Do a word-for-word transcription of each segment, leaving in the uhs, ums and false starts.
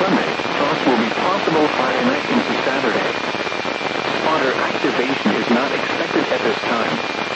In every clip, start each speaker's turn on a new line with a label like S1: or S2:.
S1: Sunday, frost will be possible Friday night into Saturday. Spotter activation is not expected at this time.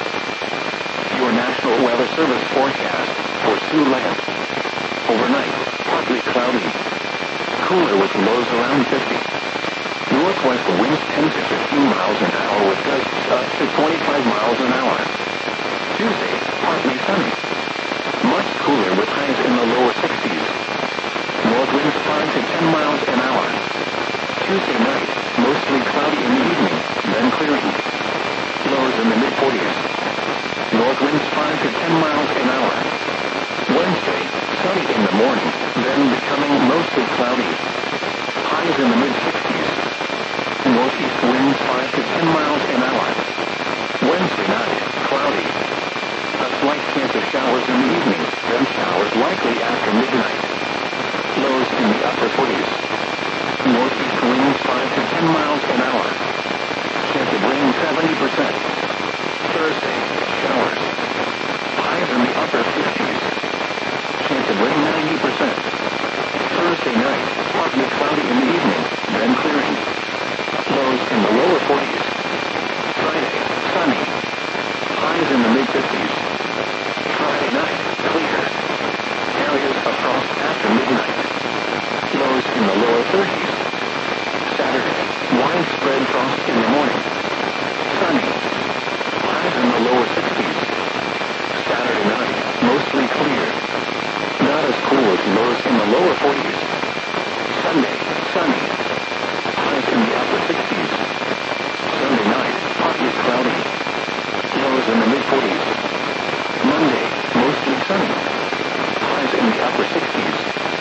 S1: Your National Weather Service forecast for Siouxland. Overnight, partly cloudy. Cooler with lows around fifty. Northwest winds ten to fifteen miles an hour with gusts up to twenty-five miles an hour. Tuesday, partly sunny. Much cooler with highs in the lower sixties. North winds five to ten miles an hour. Tuesday night, mostly cloudy in the evening, then clearing. Lows in the mid forties. North winds five to ten miles an hour. Wednesday, sunny in the morning, then becoming mostly cloudy. Highs in the mid sixties. Northeast winds five to ten miles an hour. Wednesday night, cloudy. A slight chance of showers in the evening, then showers likely after midnight. Lows in the upper forties. Northeast winds five to ten miles an hour. Chance of rain seventy percent. Thursday, showers. Highs in the upper fifties. Chance of rain ninety percent. Thursday night, partly cloudy in the evening, then clearing. Lows in the lower forties. Friday, sunny. Highs in the mid fifties. Friday night, clear. Areas of frost after midnight. Lows in the lower thirties. Saturday, widespread frost in the morning. Sunny. Highs in the lower sixties. Saturday night, mostly clear. Not as cool as lows in the lower forties. Sunday, sunny. Highs in the upper sixties. Sunday night, partly cloudy. Lows in the mid forties. Monday, mostly sunny. Highs in the upper sixties.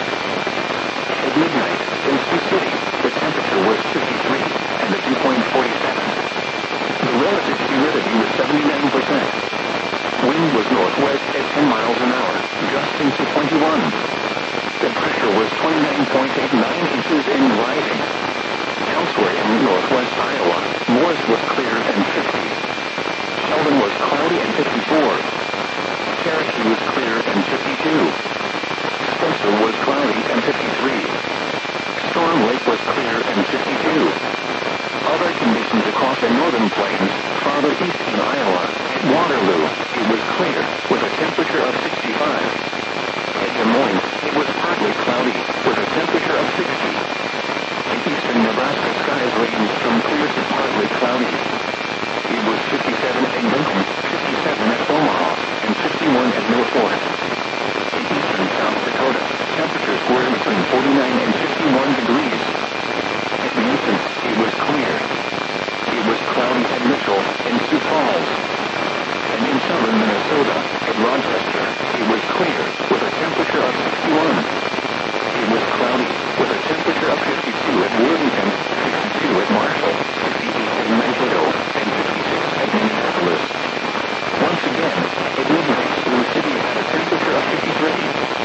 S1: At midnight, in Sioux City, the temperature was fifty-three, and the dew point forty-seven. The relative humidity was seventy-nine percent. Wind was northwest at ten miles an hour, gusting to twenty-one. The pressure was twenty-nine point eight nine inches in rising. Elsewhere in northwest Iowa, Morris was clear and fifty. Sheldon was cloudy and fifty-four. Cherokee was clear and fifty-two. Spencer was cloudy and fifty-three. Storm Lake was clear and fifty-two. Other conditions across the northern plains, farther east in Iowa, at Waterloo, it was clear, with a temperature of sixty-five. At Des Moines, it was partly cloudy, with a temperature of sixty. In eastern Nebraska, skies ranged from clear to partly cloudy. It was fifty-seven at Lincoln, fifty-seven at Omaha, and fifty-one at Mill Forest. In eastern South Dakota, temperatures were between forty-nine and fifty-one degrees. At Mason, it was clear. It was cloudy at Mitchell and Sioux Falls. And in southern Minnesota, at Rochester, it was clear, with a temperature of sixty-one. It was cloudy, with a temperature of fifty-two at Worthington, fifty-two at Marshall, fifty-eight at Mankato, and fifty-six at Minneapolis. Once again, at midnight, Sioux City had a temperature of fifty-three.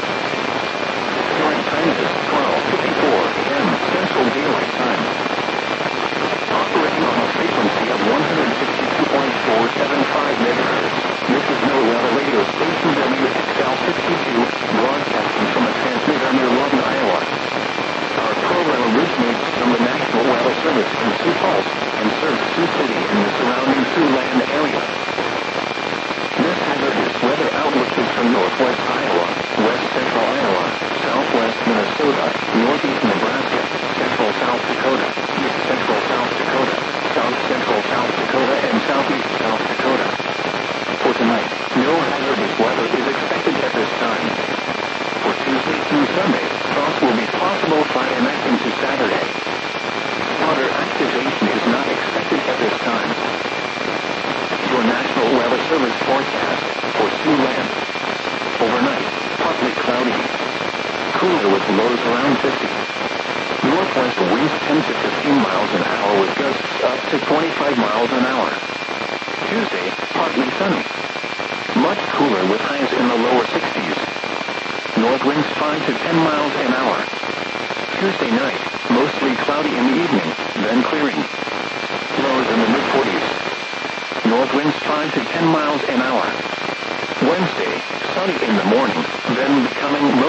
S1: The current time is twelve fifty-four a m Central Daylight Time. Operating on a frequency of one hundred sixty-two point four seven five megahertz, this is NOAA Radio Station W X L sixty-two, broadcasting from a transmitter near Lawton, Iowa. Our program originates from the National Weather Service in Sioux Falls and serves Sioux City and the surrounding Siouxland area. This hazardous weather outlook is from northwest Iowa, west central Iowa, southwest Minnesota, northeast Nebraska, central South Dakota, east central South Dakota, south central South Dakota, and southeast South Dakota. For tonight, no hazardous weather is expected at this time. For Tuesday through Sunday, frost will be possible Friday night into Saturday. Spotter activation is not expected at this time. Your National Weather Service forecast for Siouxland. Overnight, partly cloudy. Cooler with lows around fifty. Northwest winds ten to fifteen miles an hour with gusts up to twenty-five miles an hour. Tuesday, partly sunny. Much cooler with highs in the lower sixties. North winds five to ten miles an hour. Tuesday night, mostly cloudy in the evening, then clearing. Lows in the mid forties. North winds five to ten miles an hour. Wednesday, sunny in the morning, then becoming